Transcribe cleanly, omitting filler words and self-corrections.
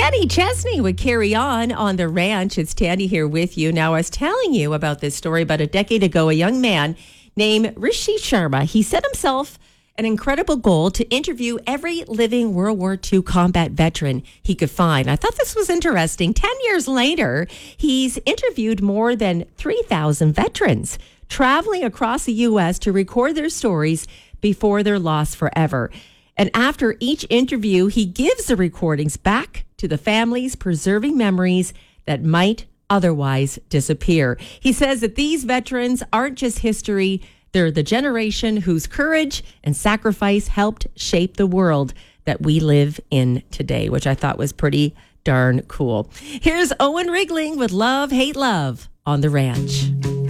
Tanny Chesney would carry on the ranch. It's Tanny here with you. Now, I was telling you about this story about a decade ago. A young man named Rishi Sharma, he set himself an incredible goal to interview every living World War II combat veteran he could find. I thought this was interesting. 10 years later, he's interviewed more than 3,000 veterans, traveling across the U.S. to record their stories before they're lost forever. And after each interview, he gives the recordings back to the families, preserving memories that might otherwise disappear. He says that these veterans aren't just history, they're the generation whose courage and sacrifice helped shape the world that we live in today, which I thought was pretty darn cool. Here's Owen Rigling with Love, Hate, Love on the Ranch.